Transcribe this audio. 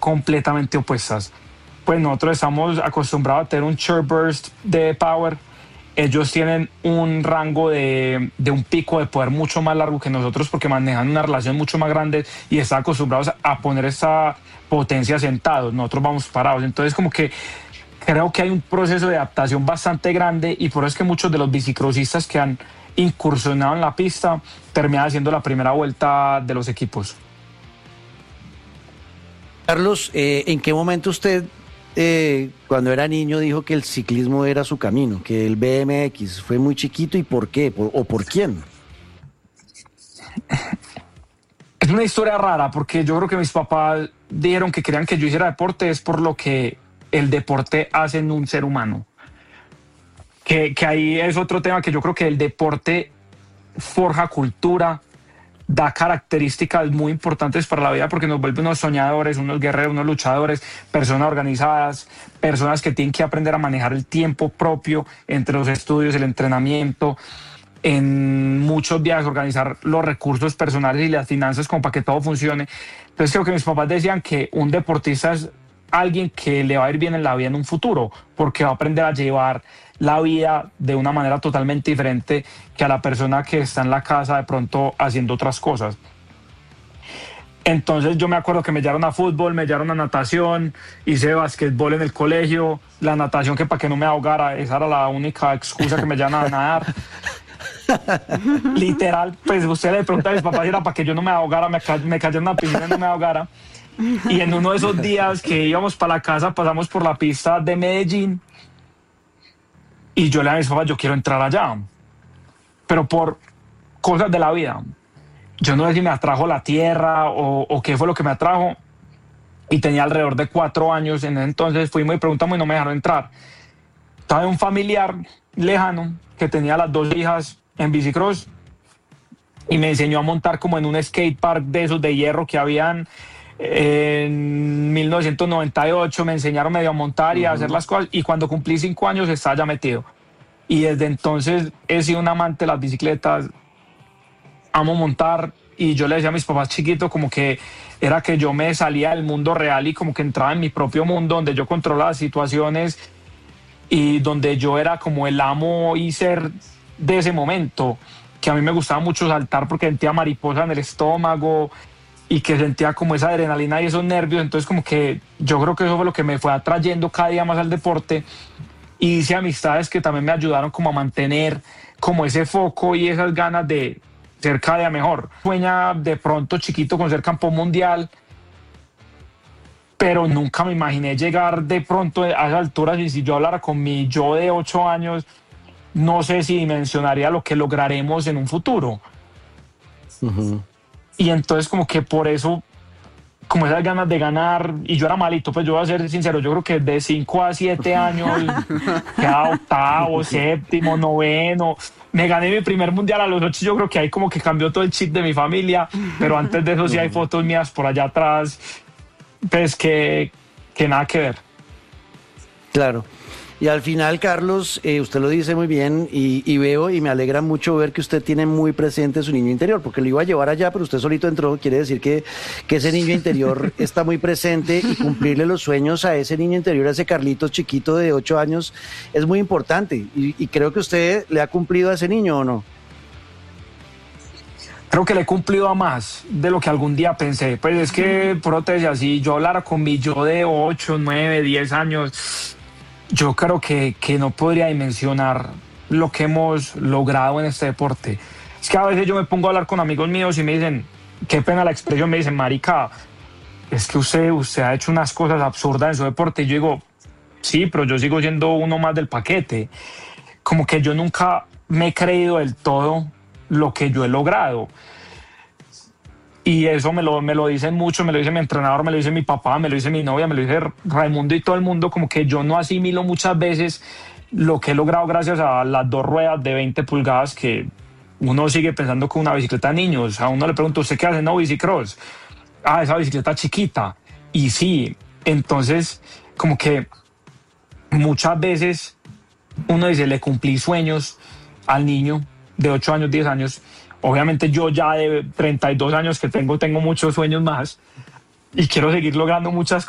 completamente opuestas. Pues nosotros estamos acostumbrados a tener un shear burst de power. Ellos tienen un rango de un pico de poder mucho más largo que nosotros porque manejan una relación mucho más grande y están acostumbrados a poner esa potencia sentados. Nosotros vamos parados. Entonces como que creo que hay un proceso de adaptación bastante grande y por eso es que muchos de los bicicrossistas que han incursionado en la pista terminan haciendo la primera vuelta de los equipos. Carlos, ¿en qué momento usted, cuando era niño, dijo que el ciclismo era su camino, que el BMX fue muy chiquito y por qué o por quién? Es una historia rara porque yo creo que mis papás dijeron que querían que yo hiciera deporte es por lo que el deporte hace en un ser humano. Que ahí es otro tema que yo creo que el deporte forja cultura, da características muy importantes para la vida porque nos vuelve unos soñadores, unos guerreros, unos luchadores, personas organizadas, personas que tienen que aprender a manejar el tiempo propio entre los estudios, el entrenamiento, en muchos viajes organizar los recursos personales y las finanzas como para que todo funcione. Entonces creo que mis papás decían que un deportista es alguien que le va a ir bien en la vida en un futuro porque va a aprender a llevar la vida de una manera totalmente diferente que a la persona que está en la casa de pronto haciendo otras cosas. Entonces yo me acuerdo que me llevaron a fútbol, me llevaron a natación, hice basquetbol en el colegio, la natación que para que no me ahogara, esa era la única excusa que me llevaban a nadar. Literal, pues usted le pregunta a mis papás si era para que yo no me ahogara, me cayera en una piscina y no me ahogara. Y en uno de esos días que íbamos para la casa, pasamos por la pista de Medellín y yo le dije a mis papás, yo quiero entrar allá, pero por cosas de la vida. Yo no sé si me atrajo la tierra o qué fue lo que me atrajo y tenía alrededor de 4 años. En ese entonces fuimos y preguntamos y no me dejaron entrar. Estaba un familiar lejano que tenía las 2 hijas en bicicross y me enseñó a montar como en un skate park de esos de hierro que habían en 1998. Me enseñaron medio a montar y a hacer las cosas y cuando cumplí 5 años estaba ya metido y desde entonces he sido un amante de las bicicletas, amo montar y yo le decía a mis papás chiquitos como que era que yo me salía del mundo real y como que entraba en mi propio mundo donde yo controlaba las situaciones y donde yo era como el amo y ser de ese momento, que a mí me gustaba mucho saltar porque sentía mariposa en el estómago y que sentía como esa adrenalina y esos nervios. Entonces como que yo creo que eso fue lo que me fue atrayendo cada día más al deporte y hice amistades que también me ayudaron como a mantener como ese foco y esas ganas de ser cada día mejor. Sueña de pronto chiquito con ser campeón mundial, pero nunca me imaginé llegar de pronto a esas alturas y si yo hablara con mi yo de 8 años, no sé si dimensionaría lo que lograremos en un futuro. Y entonces como que por eso, como esas ganas de ganar, y yo era malito, pues yo voy a ser sincero, yo creo que de 5 a 7 años, ya octavo, séptimo, noveno, me gané mi primer mundial a los 8, yo creo que ahí como que cambió todo el chip de mi familia, pero antes de eso sí hay fotos mías por allá atrás, pues que nada que ver. Claro. Y al final, Carlos, usted lo dice muy bien y veo y me alegra mucho ver que usted tiene muy presente su niño interior, porque lo iba a llevar allá, pero usted solito entró, quiere decir que ese niño interior está muy presente y cumplirle los sueños a ese niño interior, a ese Carlitos chiquito de 8 años, es muy importante y creo que usted le ha cumplido a ese niño, ¿o no? Creo que le he cumplido a más de lo que algún día pensé. Pues es que, por otro decía, si yo hablara con mi yo de 8, 9, 10 años, yo creo que no podría dimensionar lo que hemos logrado en este deporte. Es que a veces yo me pongo a hablar con amigos míos y me dicen, qué pena la expresión, me dicen, marica, es que usted ha hecho unas cosas absurdas en su deporte. Y yo digo, sí, pero yo sigo siendo uno más del paquete. Como que yo nunca me he creído del todo lo que yo he logrado. Y eso me lo dicen mucho, me lo dice mi entrenador, me lo dice mi papá, me lo dice mi novia, me lo dice Raimundo y todo el mundo, como que yo no asimilo muchas veces lo que he logrado gracias a las 2 ruedas de 20 pulgadas que uno sigue pensando con una bicicleta de niños. A uno le pregunto, ¿usted qué hace? No, bicicross. Ah, esa bicicleta chiquita. Y sí, entonces como que muchas veces uno dice, le cumplí sueños al niño de 8 años, 10 años. Obviamente yo ya de 32 años que tengo muchos sueños más y quiero seguir logrando muchas